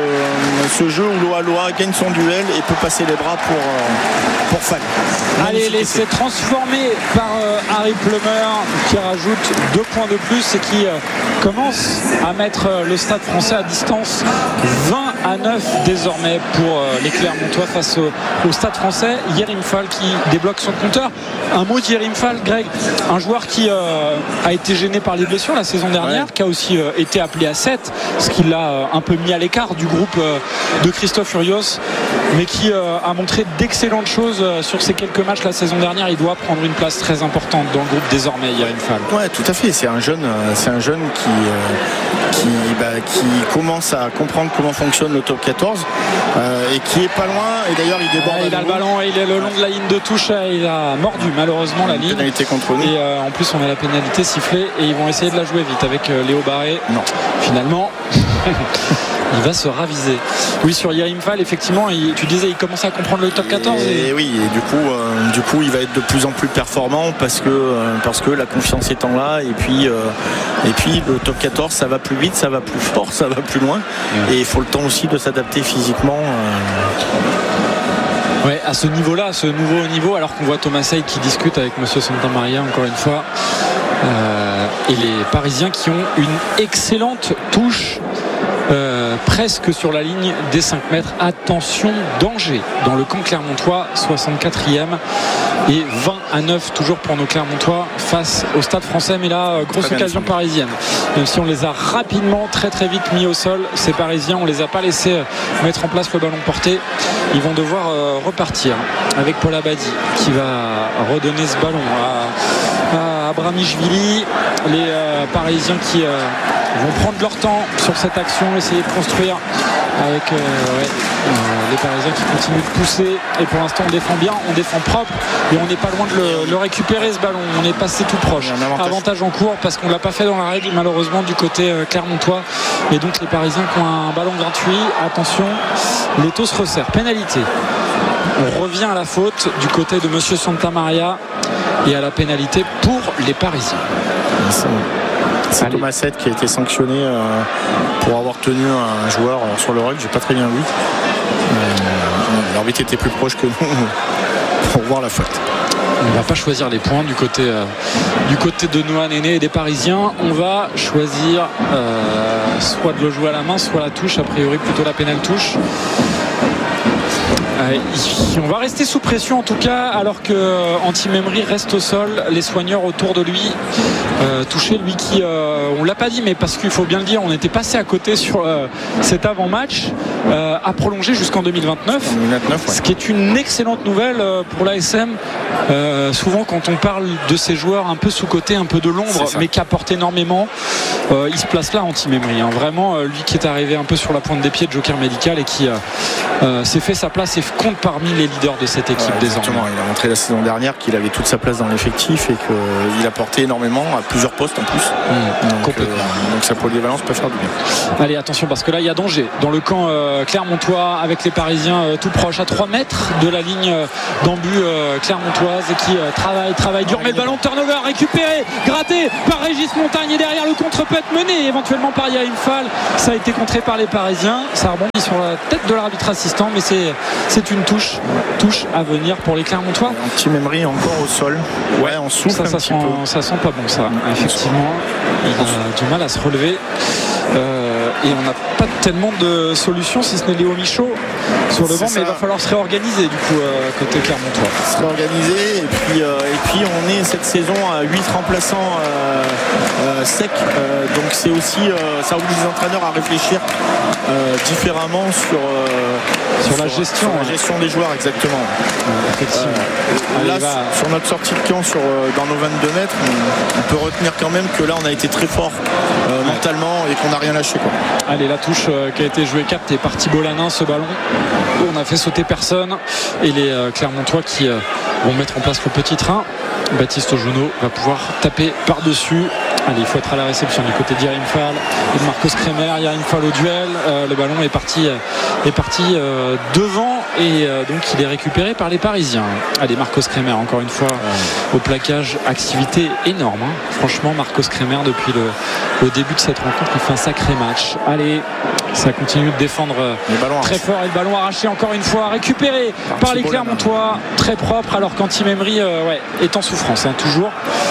ce jeu où Loa Loa gagne son duel et peut passer les bras pour, euh, pour Fall. Allez, l'essai transformé par euh, Harry Plummer qui rajoute deux points de plus et qui euh, commence à mettre euh, le Stade Français à distance. Vingt à neuf désormais pour euh, les Clermontois face au, au Stade Français. Yerim Fall qui débloque son compteur. Un mot de Yerim Fall, Greg, un joueur qui euh, a été gêné par les blessures la saison dernière, ouais. qui a aussi euh, été appelé à sept, ce qui l'a euh, un peu mis à l'écart du groupe euh, de Christophe Urios, mais qui euh, a montré d'excellentes choses euh, sur ces quelques matchs la saison dernière. Il doit prendre une place très importante dans le groupe désormais, Yerim Fall. Ouais, tout à fait. C'est un jeune, euh, c'est un jeune qui, euh, qui, bah, qui commence à comprendre comment fonctionne le top quatorze euh, et qui est pas loin. Et d'ailleurs, il déborde. Ah, il a le ballon, il est le long de la ligne de touche. Il a mordu malheureusement la ligne. Pénalité contre nous. Et euh, en plus, on a la pénalité sifflée et ils vont essayer de la jouer vite avec euh, Léo Barré. Non. Finalement. Il va se raviser. Oui, sur Yerim Fall, effectivement, il, tu disais, il commence à comprendre le top quatorze. Et, et oui, et du coup, euh, du coup, il va être de plus en plus performant parce que, euh, parce que la confiance étant là. Et puis, euh, et puis, le top quatorze, ça va plus vite, ça va plus fort, ça va plus loin. Ouais. Et il faut le temps aussi de s'adapter physiquement. Euh... Ouais, à ce niveau-là, à ce nouveau niveau, alors qu'on voit Thomas Saïd qui discute avec Monsieur Santamaria encore une fois. Euh, et les Parisiens qui ont une excellente touche. Euh, presque sur la ligne des cinq mètres. Attention, danger dans le camp clermontois, soixante-quatrième et vingt à neuf toujours pour nos Clermontois face au Stade Français. Mais là, grosse occasion parisienne, même si on les a rapidement très très vite mis au sol. Ces Parisiens, on les a pas laissés mettre en place le ballon porté. Ils vont devoir euh, repartir avec Paul Abadi qui va redonner ce ballon à, à Abramichvili. Les euh, Parisiens qui euh, vont prendre leur temps sur cette action, essayer de construire avec euh, ouais, euh, les Parisiens qui continuent de pousser. Et pour l'instant, on défend bien, on défend propre. Et on n'est pas loin de le, le récupérer, ce ballon. On est passé tout proche. Avantage. avantage en cours parce qu'on ne l'a pas fait dans la règle, malheureusement, du côté euh, clermontois. Et donc, les Parisiens qui ont un ballon gratuit. Attention, l'étau se resserre. Pénalité. On revient à la faute du côté de Monsieur Santamaria et à la pénalité pour les Parisiens. C'est, c'est Thomas Sett qui a été sanctionné euh, pour avoir tenu un joueur alors sur le rug. J'ai pas très bien vu. Euh, l'arbitre était plus proche que nous pour voir la faute. On ne va pas choisir les points du côté, euh, du côté de Noah Néné et des Parisiens. On va choisir euh, soit de le jouer à la main, soit la touche. A priori plutôt la pénale touche. Euh, on va rester sous pression en tout cas, alors que euh, Anti-Memri reste au sol, les soigneurs autour de lui euh, touché, lui qui euh, on l'a pas dit, mais parce qu'il faut bien le dire, on était passé à côté sur euh, cet avant-match, euh, a prolongé jusqu'en deux mille vingt-neuf, deux mille vingt-neuf ouais. Ce qui est une excellente nouvelle euh, pour l'A S M. Euh, souvent quand on parle de ces joueurs un peu sous-cotés, un peu de l'ombre, mais qui apportent énormément, euh, il se place là Anti-Memri, hein. Vraiment euh, lui qui est arrivé un peu sur la pointe des pieds de joker médical et qui euh, euh, s'est fait sa place et compte parmi les leaders de cette équipe, ouais, désormais. Il a montré la saison dernière qu'il avait toute sa place dans l'effectif et qu'il apportait énormément à plusieurs postes en plus. Mmh, donc, complètement. Euh, donc sa polyvalence peut faire du bien. Allez, attention parce que là il y a danger dans le camp euh, clermontois avec les Parisiens euh, tout proches à trois mètres de la ligne euh, d'en-but euh, clermontoise et qui euh, travaille, travaille dur, mais le ballon turnover récupéré, gratté par Régis Montagne et derrière le contre peut être mené éventuellement par Yahin Fall. Ça a été contré par les Parisiens, ça rebondit sur la tête de l'arbitre assistant, mais c'est, c'est une touche, touche à venir pour les Clermontois. Anti-Memri encore au sol. Ouais, on souffle ça, un ça petit sent, peu. Ça sent pas bon ça. Effectivement, il a du mal à se relever. Euh, et on n'a pas tellement de solutions si ce n'est Léo Michaud sur le banc, mais il va falloir se réorganiser du coup euh, côté Clermontois. Se réorganiser et puis, euh, et puis on est cette saison à huit remplaçants euh, euh, secs, euh, donc c'est aussi euh, ça oblige les entraîneurs à réfléchir euh, différemment sur, euh, sur, sur la gestion, sur la gestion des joueurs exactement. Ouais, effectivement. Euh, Allez, là va... sur notre sortie de camp sur, euh, dans nos vingt-deux mètres, on, on peut retenir quand même que là on a été très fort euh, ouais. mentalement et qu'on n'a rien lâché quoi. Allez, la touche euh, qui a été jouée captée par Thibault Lanin, ce ballon. On a fait sauter personne et les euh, Clermontois qui euh, vont mettre en place le petit train. Baptiste Ojono va pouvoir taper par-dessus. Allez, il faut être à la réception du côté d'Yahin Fall et de Marcos Kremer. Yahin Fall au duel. Euh, le ballon est parti, euh, est parti euh, devant et euh, donc il est récupéré par les Parisiens. Allez, Marcos Kremer encore une fois au plaquage. Activité énorme. Hein. Franchement, Marcos Kremer depuis le, le début de cette rencontre, il fait un sacré match. Allez, ça continue de défendre très fort et le ballon arraché encore une fois, récupéré par, par les Clermontois, très propre, alors qu'Anti-Memri euh, ouais, est en souffrance hein, toujours.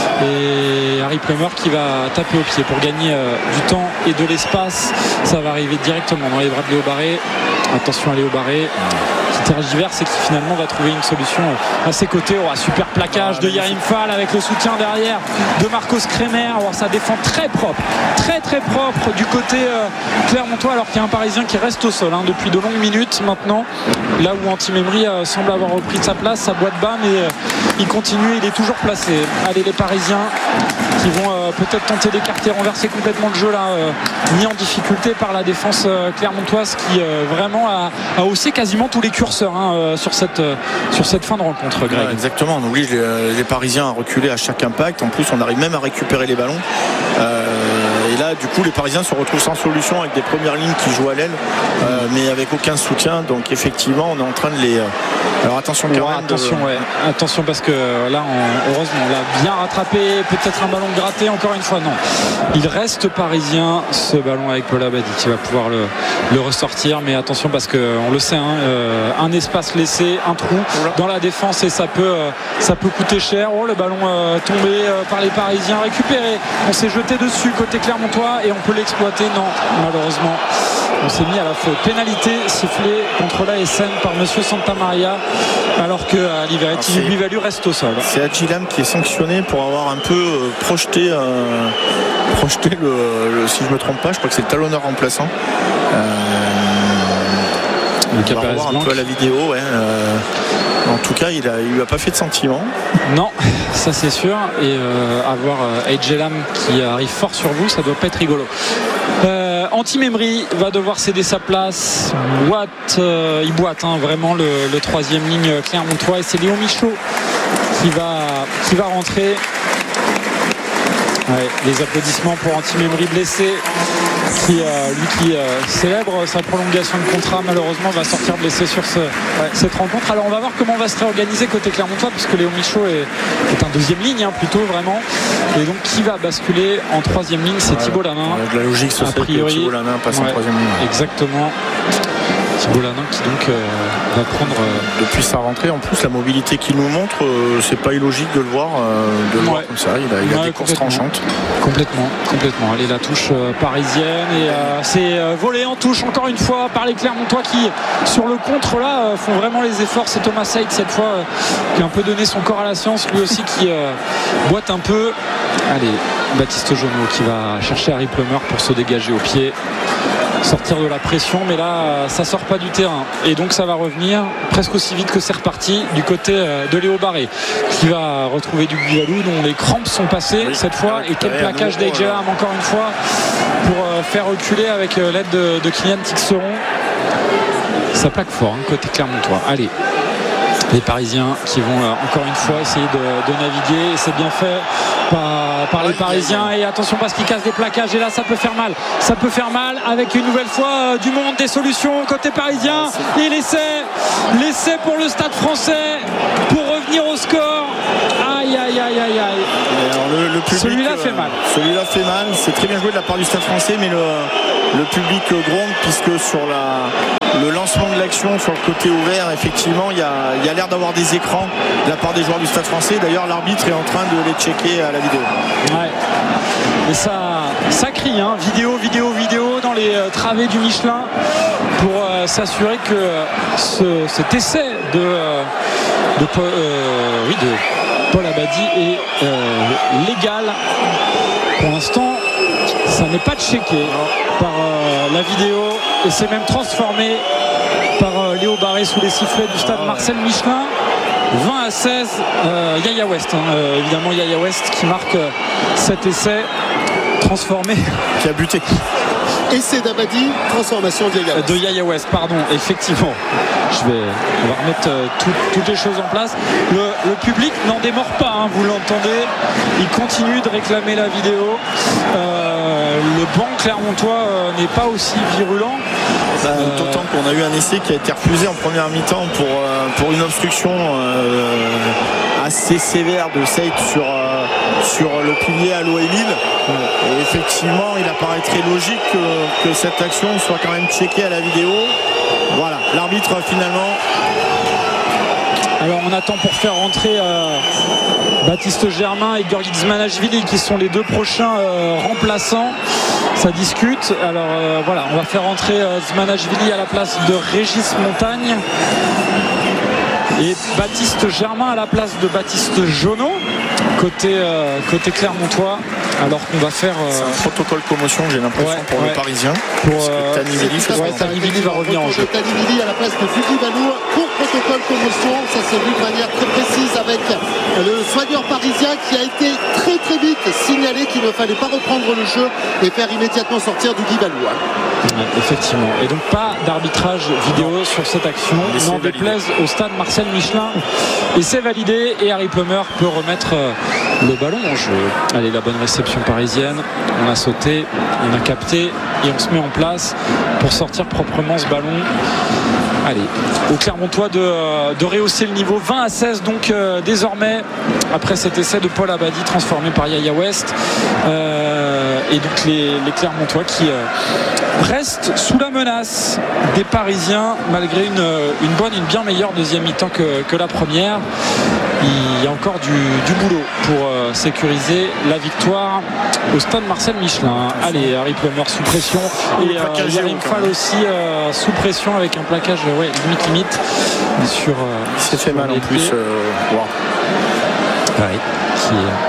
Et Harry Plummer qui va taper au pied pour gagner euh, du temps et de l'espace. Ça va arriver directement dans les bras de Léo Barré. Attention à Léo Barré qui tergiverse et qui finalement va trouver une solution à ses côtés. Oh, un super plaquage de Yahin Fall avec le soutien derrière de Marcos Kremer. Oh, ça défend très propre, très très propre du côté euh, Clermontois, alors qu'il y a un Parisien qui reste au sol hein, depuis de longues minutes maintenant. Là où Anti-Memri euh, semble avoir repris sa place, sa boîte bas, mais euh, il continue, il est toujours placé. Allez, les Parisiens qui vont euh, peut-être tenter d'écarter, renverser complètement le jeu là, euh, mis en difficulté par la défense euh, clermontoise qui euh, vraiment a, a haussé quasiment tous les curseurs hein, euh, sur, cette, euh, sur cette fin de rencontre, Greg. Ouais, exactement, on oblige les, les Parisiens à reculer à chaque impact. En plus, on arrive même à récupérer les ballons. Euh, et là, du coup, les Parisiens se retrouvent sans solution avec des premières lignes qui jouent à l'aile, euh, mais avec aucun soutien. Donc, effectivement, on est en train de les. Alors, attention, quand ouais, même. Attention, de... ouais. attention, parce que là, on, heureusement, on l'a bien rattrapé. Peut-être un ballon gratté, encore une fois, non. Il reste parisien, ce ballon avec Paul Abadi qui va pouvoir le, le ressortir. Mais attention, parce qu'on le sait, hein, euh, un espace laissé, un trou dans la défense et ça peut, euh, ça peut coûter cher. Oh, le ballon euh, tombé euh, par les Parisiens, récupéré. On s'est jeté dessus côté Clermontois et on peut l'exploiter. Non, malheureusement, on s'est mis à la faute. Pénalité sifflée contre l'A S M par Monsieur Santamaria, alors que euh, Liveretti Buivalu reste au sol. C'est Adjilam qui est sanctionné pour avoir un peu euh, projeté, euh, projeté le, le, si je ne me trompe pas, je crois que c'est le talonneur remplaçant. Euh, on va voir un peu à la vidéo. Ouais, euh, en tout cas, il ne lui a pas fait de sentiment. Non, ça c'est sûr. Et euh, avoir euh, Adjilam qui arrive fort sur vous, ça doit pas être rigolo. Euh, Anti-Memri va devoir céder sa place. Boite, euh, il boite hein, vraiment le, le troisième ligne clermontois. Et c'est Léo Michaud qui va, qui va rentrer. Ouais, les applaudissements pour Anti-Memri blessé, qui, euh, lui qui euh, célèbre sa prolongation de contrat, malheureusement va sortir blessé sur ce, ouais, cette rencontre. Alors on va voir comment on va se réorganiser côté clermontois, puisque Léo Michaud est, est un deuxième ligne hein, plutôt vraiment, et donc qui va basculer en troisième ligne, c'est ouais, Thibault Lamin. La logique ce serait que Thibault Lamin passe ouais, en troisième ligne. Exactement. Thibault Lamin qui donc euh, va prendre euh... depuis sa rentrée. En plus la mobilité qu'il nous montre, euh, c'est pas illogique de le voir, euh, de le ouais. voir comme ça. Il a, il a ouais, des courses tranchantes. Complètement, complètement. Allez, la touche euh, parisienne et euh, c'est euh, volé en touche encore une fois par les Clermontois qui sur le contre là euh, font vraiment les efforts. C'est Thomas Saïd cette fois euh, qui a un peu donné son corps à la science, lui aussi qui euh, boite un peu. Allez, Baptiste Jonot qui va chercher Harry Plummer pour se dégager au pied, sortir de la pression, mais là ça sort pas du terrain et donc ça va revenir presque aussi vite que c'est reparti du côté de Léo Barré qui va retrouver du Guivalou dont les crampes sont passées oui, cette fois et quel plaquage d'A J Lam encore une fois pour faire reculer avec l'aide de, de Kylian Tixeron. Ça plaque fort hein, côté clermontois. Allez, les Parisiens qui vont euh, encore une fois essayer de, de naviguer et c'est bien fait par, par les Parisiens et attention parce qu'ils cassent des plaquages et là ça peut faire mal ça peut faire mal avec une nouvelle fois euh, du monde, des solutions côté parisien et l'essai l'essai pour le Stade Français pour revenir au score. Aïe aïe aïe aïe aïe. Alors le, le public, celui-là euh, fait mal celui-là fait mal, c'est très bien joué de la part du Stade Français mais le, le public gronde puisque sur la le lancement de l'action sur le côté ouvert, effectivement, il y a, il y a l'air d'avoir des écrans de la part des joueurs du Stade Français. D'ailleurs, l'arbitre est en train de les checker à la vidéo. Ouais. Et ça, ça crie, hein. vidéo, vidéo, vidéo dans les euh, travées du Michelin pour euh, s'assurer que ce, cet essai de, euh, de, euh, oui, de Paul Abadi est euh, légal. Pour l'instant, ça n'est pas checké par euh, la vidéo et c'est même transformé par euh, Léo Barré sous les sifflets du stade Marcel Michelin. vingt à seize, euh, Yaya West hein, euh, évidemment Yaya West qui marque euh, cet essai transformé, qui a buté. Essai d'Abadi, transformation de Yaya West. De Yaya West, pardon, effectivement. Je vais, on va remettre euh, tout, toutes les choses en place. Le, le public n'en démord pas, hein, vous l'entendez. Il continue de réclamer la vidéo. Euh, le banc clermontois euh, n'est pas aussi virulent. Bah, euh, D'autant qu'on a eu un essai qui a été refusé en première mi-temps pour, euh, pour une obstruction euh, assez sévère de Seyd sur, euh, sur le pilier à l'O M Lille. Et effectivement, il apparaît très logique que, que cette action soit quand même checkée à la vidéo. Voilà, l'arbitre finalement. Alors on attend pour faire rentrer euh, Baptiste Germain et Georgi Zmanashvili qui sont les deux prochains euh, remplaçants. Ça discute. Alors euh, voilà, on va faire rentrer euh, Zmanashvili à la place de Régis Montagne et Baptiste Germain à la place de Baptiste Jonot côté, euh, côté clermontois. Alors qu'on va faire euh... c'est un protocole commotion, j'ai l'impression, ouais, pour ouais. le Parisien. Pour euh... Tanivili, ouais, Tanivili va revenir en jeu. Tanivili à la place de Guivalou pour protocole commotion. Ça s'est vu de manière très précise avec le soigneur parisien qui a été très très vite signalé qu'il ne fallait pas reprendre le jeu et faire immédiatement sortir du Guivalou. Hein. Ouais, effectivement. Et donc pas d'arbitrage vidéo sur cette action. N'en déplaise au stade Marcel Michelin. Et c'est validé et Harry Plummer peut remettre le ballon en jeu. Allez, la bonne réception parisienne. On a sauté, on a capté et on se met en place pour sortir proprement ce ballon. Allez, au Clermontois de, de rehausser le niveau. Vingt à seize donc euh, désormais après cet essai de Paul Abadi transformé par Yaya West. Euh, et donc les, les Clermontois qui euh, restent sous la menace des Parisiens malgré une, une bonne, une bien meilleure deuxième mi-temps que, que la première. Il y a encore du, du boulot pour euh, sécuriser la victoire au stade Marcel Michelin. Allez, Harry Plummer sous pression et euh, Yarim Fall aussi euh, sous pression avec un plaquage ouais, limite limite sur, euh, il s'est fait mal en plus euh, wow. ouais, qui,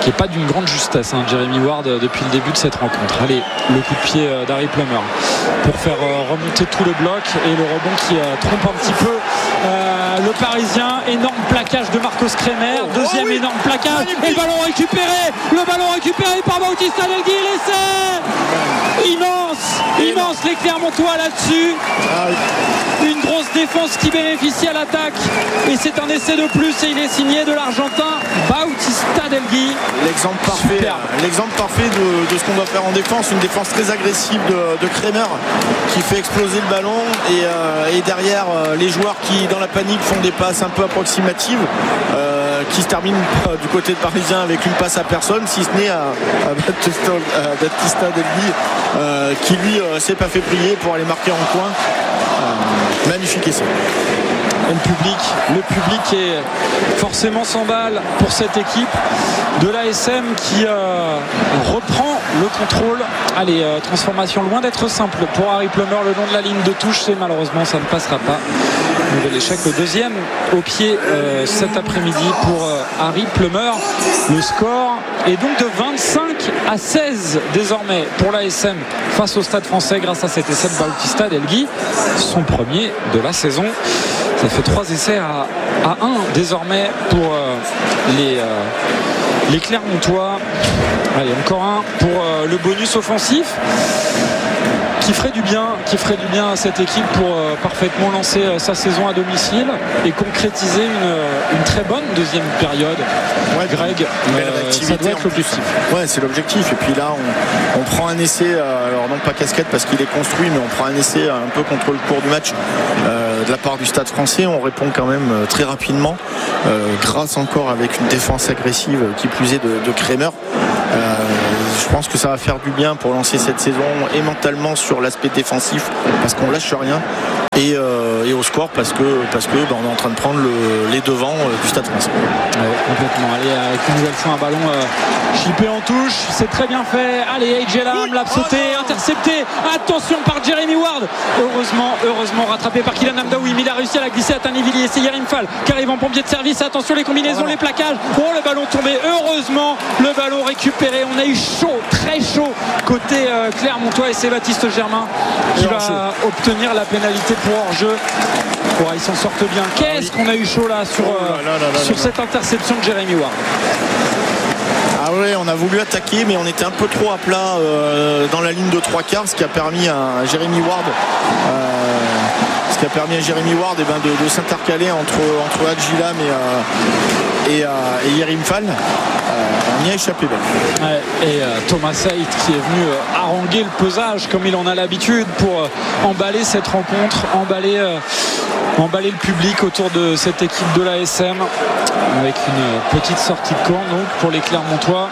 qui n'est pas d'une grande justesse, hein, Jeremy Ward, depuis le début de cette rencontre. Allez, le coup de pied d'Harry Plummer pour faire remonter tout le bloc et le rebond qui trompe un petit peu euh, le Parisien. Énorme plaquage de Marcos Kremer, deuxième oh oui. énorme plaquage, et le ballon récupéré, le ballon récupéré par Bautista Del Gui, l'essai immense, immense les Clermontois là-dessus. Une grosse défense qui bénéficie à l'attaque, et c'est un essai de plus, et il est signé de l'Argentin Bautista Del Gui. L'exemple parfait, l'exemple parfait de, de ce qu'on doit faire en défense, une défense très agressive de, de Kremer qui fait exploser le ballon, et, euh, et derrière euh, les joueurs qui dans la panique font des passes un peu approximatives, euh, qui se terminent euh, du côté de Parisien avec une passe à personne, si ce n'est à, à Bautista, à Bautista Del Gui, euh, qui lui euh, s'est pas fait prier pour aller marquer en coin. Euh, magnifique essai. Et le public, le public est forcément cent balles pour cette équipe de l'A S M qui euh, reprend le contrôle. Allez, euh, transformation loin d'être simple pour Harry Plummer le long de la ligne de touche, et malheureusement ça ne passera pas. Nouvel échec, le deuxième au pied euh, cet après-midi pour euh, Harry Plummer. Le score est donc de vingt-cinq à seize désormais pour l'A S M face au Stade Français grâce à cet essai de Bautista Del Gui, son premier de la saison. Ça fait trois essais à, à un désormais pour euh, les, euh, les Clermontois. Allez, encore un pour euh, le bonus offensif qui ferait du bien, qui ferait du bien à cette équipe pour euh, parfaitement lancer euh, sa saison à domicile et concrétiser une, une très bonne deuxième période. Ouais, Greg, euh, ça doit être l'objectif. Ouais, c'est l'objectif. Et puis là, on, on prend un essai, euh, alors non pas casquette parce qu'il est construit, mais on prend un essai un peu contre le cours du match euh, de la part du Stade Français. On répond quand même euh, très rapidement, euh, grâce encore avec une défense agressive qui plus est de, de Kremer. Euh, je pense que ça va faire du bien pour lancer cette saison, et mentalement sur l'aspect défensif parce qu'on lâche rien, et, euh, et au score parce que, parce que bah, on est en train de prendre le, les devants euh, du Stade Français. Ouais, complètement. Allez, avec une nouvelle fois un ballon euh, chippé en touche, c'est très bien fait. Allez, A J Lam l'a sauté, intercepté, attention par Jeremy Ward, heureusement, heureusement rattrapé par Kylian Amdaoui, mais il a réussi à la glisser à Tanivilliers. C'est Yerim Fall qui arrive en pompier de service, attention les combinaisons, oh les plaquages, oh le ballon tombé, heureusement le ballon récupéré. On a eu chaud, très chaud côté euh, Clermontois, et c'est Baptiste Germain qui va obtenir la pénalité pour hors-jeu. Oh, ils s'en sortent bien. Qu'est-ce qu'on a eu chaud là sur, euh, là, là, là, sur là, cette interception de Jeremy Ward. Ah ouais, on a voulu attaquer, mais on était un peu trop à plat euh, dans la ligne de trois quarts, ce qui a permis à Jeremy Ward euh, ce qui a permis à Jeremy Ward eh ben, de, de s'intercaler entre, entre Adjilam et, euh, et, euh, et Yerim Fall. Euh, on y a échappé belle. Ouais, et euh, Thomas Saïd qui est venu euh, haranguer le pesage comme il en a l'habitude pour euh, emballer cette rencontre, emballer, euh, emballer le public autour de cette équipe de l'A S M, avec une petite sortie de camp donc pour les Clermontois.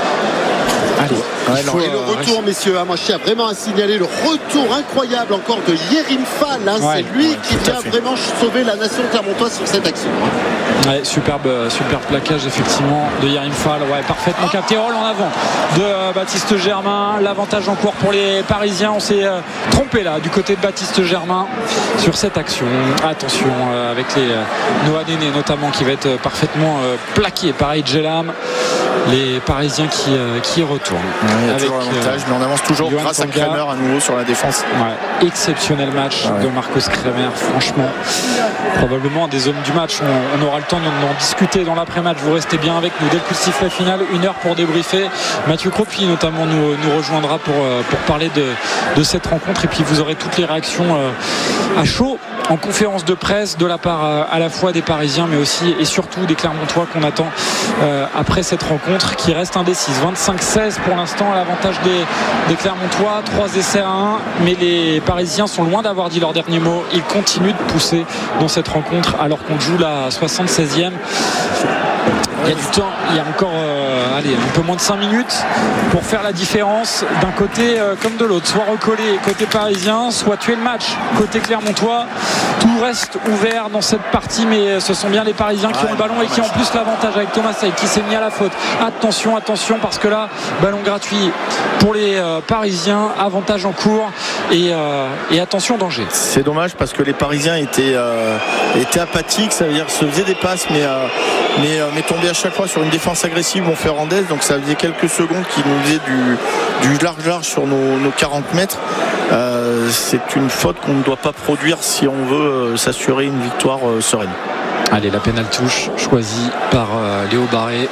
Allez, ouais, non, et le retour, messieurs, hein, moi je tiens vraiment à signaler le retour incroyable encore de Yerim Fall, hein, ouais, c'est lui ouais, qui vient vraiment sauver la nation clermontoise sur cette action. Ouais, superbe, superbe plaquage effectivement de Yerim Fall, ouais, parfaitement capté, rôle en avant de euh, Baptiste Germain, l'avantage en cours pour les Parisiens. On s'est euh, trompé là du côté de Baptiste Germain sur cette action. Attention euh, avec les euh, Noah Néné notamment qui va être euh, parfaitement euh, plaqué par A J Lam. Les Parisiens qui, euh, qui retournent. Ouais, il y a avec, toujours l'avantage, euh, mais on avance toujours Johan grâce Tanga. À Kremer à nouveau sur la défense. Ouais, exceptionnel match ouais. de Marcos Kremer, franchement. Probablement un des hommes du match. On, on aura le temps d'en discuter dans l'après-match. Vous restez bien avec nous dès le coup de sifflet final. Une heure pour débriefer. Mathieu Croppi notamment nous, nous rejoindra pour, pour parler de, de cette rencontre. Et puis vous aurez toutes les réactions à chaud en conférence de presse de la part à la fois des Parisiens mais aussi et surtout des Clermontois qu'on attend euh, après cette rencontre qui reste indécise. vingt-cinq seize pour l'instant à l'avantage des, des Clermontois, trois essais à un, mais les Parisiens sont loin d'avoir dit leur dernier mot. Ils continuent de pousser dans cette rencontre alors qu'on joue la soixante-seizième. Il y a du temps, il y a encore euh, allez, un peu moins de cinq minutes pour faire la différence d'un côté euh, comme de l'autre, soit recoller côté parisien, soit tuer le match côté clermontois. Tout reste ouvert dans cette partie, mais ce sont bien les Parisiens qui ah, ont le ballon et qui ont en plus l'avantage avec Thomas Saïd qui s'est mis à la faute. Attention, attention, parce que là, ballon gratuit pour les euh, Parisiens, avantage en cours et, euh, et attention, danger. C'est dommage parce que les Parisiens étaient, euh, étaient apathiques, ça veut dire se faisaient des passes, mais euh, mais, mais tombé à chaque fois sur une défense agressive Montferrandaise, donc ça faisait quelques secondes qu'il nous faisait du, du large large sur nos, nos quarante mètres. Euh, c'est une faute qu'on ne doit pas produire si on veut euh, s'assurer une victoire euh, sereine. Allez, la pénale touche choisie par euh, Léo Barré.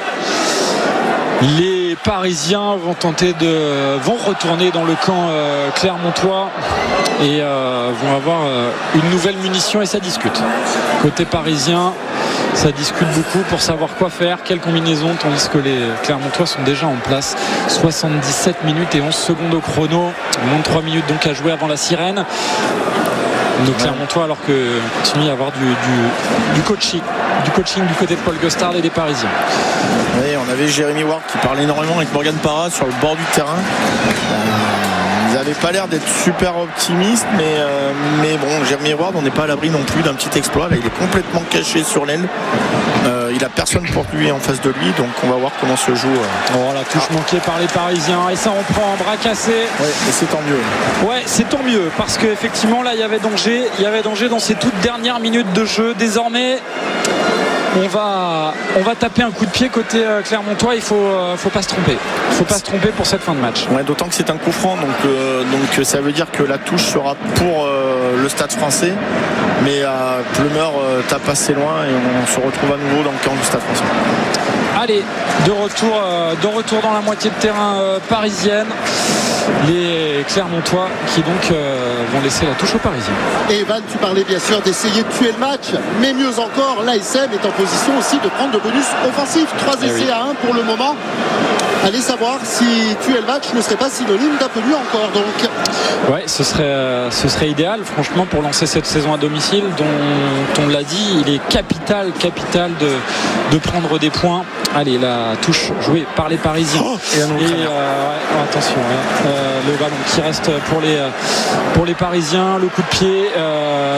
Les Parisiens vont tenter de vont retourner dans le camp euh, clermontois et euh, vont avoir euh, une nouvelle munition et ça discute. Côté parisien, ça discute beaucoup pour savoir quoi faire, quelle combinaison, tandis que les Clermontois sont déjà en place. soixante-dix-sept minutes et onze secondes au chrono. Moins de trois minutes donc à jouer avant la sirène. Nos Clermontois, alors que continue à avoir du, du, du coaching du coaching du côté de Paul Gostard et des Parisiens. Oui, on avait Jérémy Ward qui parlait énormément avec Morgan Parra sur le bord du terrain. Euh, ils n'avaient pas l'air d'être super optimistes, mais, euh, mais bon, Jérémy Ward, on n'est pas à l'abri non plus d'un petit exploit. Là, il est complètement caché sur l'aile. Euh, il a personne pour lui en face de lui, donc on va voir comment se joue. Euh... Oh, la touche ah. manquée par les Parisiens et ça on prend en bras cassé. Ouais, mais c'est tant mieux. Ouais, c'est tant mieux parce qu'effectivement là il y avait danger, il y avait danger dans ces toutes dernières minutes de jeu. Désormais, on va, on va taper un coup de pied côté euh, Clermontois. Il faut, euh, faut pas se tromper. Il faut pas se tromper pour cette fin de match. Ouais, d'autant que c'est un coup franc, donc, euh, donc ça veut dire que la touche sera pour euh, le Stade Français. Mais euh, Plumeur euh, tape assez loin et on se retrouve à nouveau dans le camp du Stade Français. Allez, de retour, euh, de retour dans la moitié de terrain euh, parisienne. Les Clermontois qui donc euh, vont laisser la touche aux Parisiens. Et Evan, tu parlais bien sûr d'essayer de tuer le match, mais mieux encore, l'A S M est en position aussi de prendre de bonus offensifs. Trois essais oui. à un pour le moment. Allez savoir si tuer le match ne serait pas synonyme d'un peu mieux encore. Donc. Ouais, ce serait, euh, ce serait idéal, franchement, pour lancer cette saison à domicile, dont on l'a dit, il est capital, capital de, de prendre des points. Allez, la touche jouée par les Parisiens. Oh, et, et euh, ouais, attention, hein. euh, le ballon qui reste pour les, pour les Parisiens, le coup de pied. Euh,